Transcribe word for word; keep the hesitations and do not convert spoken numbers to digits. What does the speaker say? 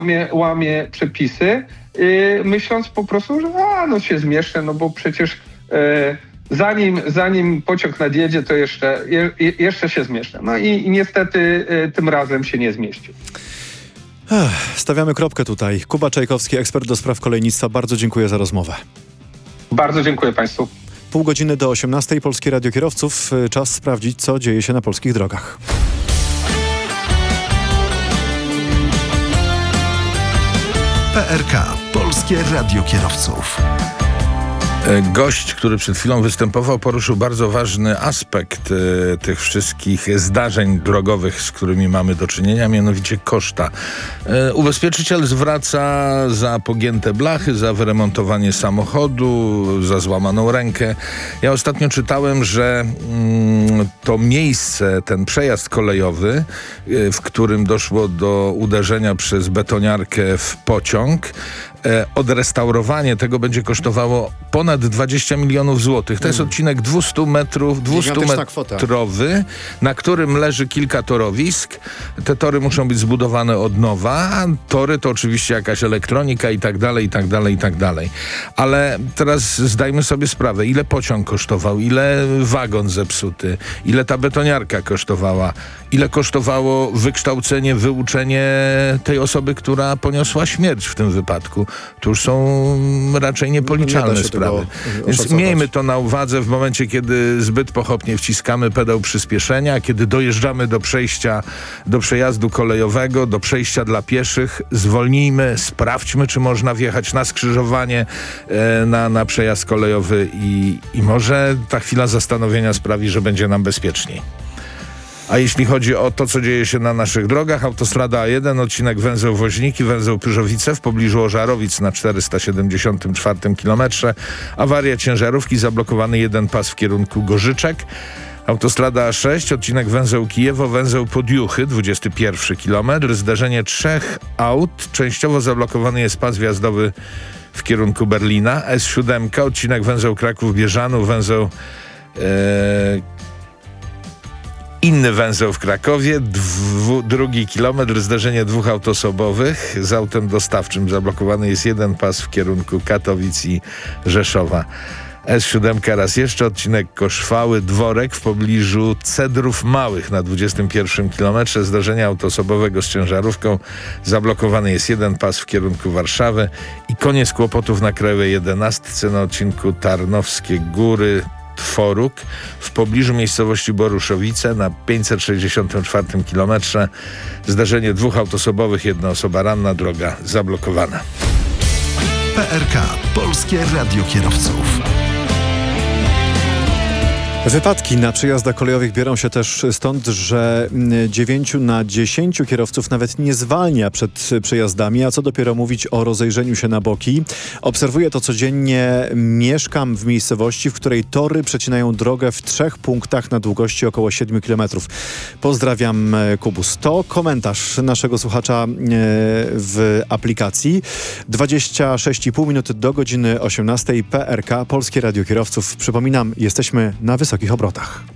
łamie, łamie przepisy, yy, myśląc po prostu, że a, no się zmieszczę, no bo przecież yy, zanim, zanim pociąg nadjedzie, to jeszcze, je, jeszcze się zmieszczę. No i, i niestety yy, tym razem się nie zmieścił. Ech, stawiamy kropkę tutaj. Kuba Czajkowski, ekspert do spraw kolejnictwa. Bardzo dziękuję za rozmowę. Bardzo dziękuję Państwu. Pół godziny do osiemnastej. Polskie Radio Kierowców. Czas sprawdzić, co dzieje się na polskich drogach. P R K. Polskie Radio Kierowców. Gość, który przed chwilą występował, poruszył bardzo ważny aspekt e, tych wszystkich zdarzeń drogowych, z którymi mamy do czynienia, mianowicie koszta. E, ubezpieczyciel zwraca za pogięte blachy, za wyremontowanie samochodu, za złamaną rękę. Ja ostatnio czytałem, że mm, to miejsce, ten przejazd kolejowy, e, w którym doszło do uderzenia przez betoniarkę w pociąg, odrestaurowanie tego będzie kosztowało ponad dwadzieścia milionów złotych. To jest odcinek dwieście metrów, dwustumetrowy, na którym leży kilka torowisk. Te tory muszą być zbudowane od nowa, a tory to oczywiście jakaś elektronika i tak dalej, i tak dalej, i tak dalej. Ale teraz zdajmy sobie sprawę, ile pociąg kosztował, ile wagon zepsuty, ile ta betoniarka kosztowała, ile kosztowało wykształcenie, wyuczenie tej osoby, która poniosła śmierć w tym wypadku. To już są raczej niepoliczalne nie sprawy. Więc miejmy to na uwadze w momencie, kiedy zbyt pochopnie wciskamy pedał przyspieszenia, kiedy dojeżdżamy do przejścia, do przejazdu kolejowego, do przejścia dla pieszych. Zwolnijmy, sprawdźmy, czy można wjechać na skrzyżowanie, e, na, na przejazd kolejowy i, i może ta chwila zastanowienia sprawi, że będzie nam bezpieczniej. A jeśli chodzi o to, co dzieje się na naszych drogach, autostrada A jeden, odcinek węzeł Woźniki, węzeł Pyrzowice w pobliżu Ożarowic na czterysta siedemdziesiątym czwartym kilometrze. Awaria ciężarówki, zablokowany jeden pas w kierunku Gorzyczek. Autostrada A sześć, odcinek węzeł Kijewo, węzeł Podjuchy, dwudziesty pierwszy kilometr. Zdarzenie trzech aut, częściowo zablokowany jest pas wjazdowy w kierunku Berlina. S siedem, odcinek węzeł Kraków-Bieżanów, węzeł... Ee, Inny węzeł w Krakowie, dwu, drugi kilometr, zdarzenie dwóch autosobowych. Z autem dostawczym zablokowany jest jeden pas w kierunku Katowic i Rzeszowa. S siedem raz jeszcze, odcinek Koszwały, Dworek w pobliżu Cedrów Małych na dwudziestym pierwszym kilometrze. Zdarzenia autosobowego z ciężarówką. Zablokowany jest jeden pas w kierunku Warszawy. I koniec kłopotów na Krajowej jedenastce na odcinku Tarnowskie Góry, Tworuk w pobliżu miejscowości Boruszowice na pięćset sześćdziesiątym czwartym kilometrze. Zdarzenie dwóch autosobowych, jedna osoba ranna, droga zablokowana. P R K. Polskie Radio Kierowców. Wypadki na przejazdach kolejowych biorą się też stąd, że dziewięciu na dziesięciu kierowców nawet nie zwalnia przed przejazdami, a co dopiero mówić o rozejrzeniu się na boki. Obserwuję to codziennie, mieszkam w miejscowości, w której tory przecinają drogę w trzech punktach na długości około siedmiu kilometrów. Pozdrawiam, Kubus. To komentarz naszego słuchacza w aplikacji. dwadzieścia sześć i pół minuty do godziny osiemnastej. P R K, Polskie Radio Kierowców. Przypominam, jesteśmy na wysokich obrotach.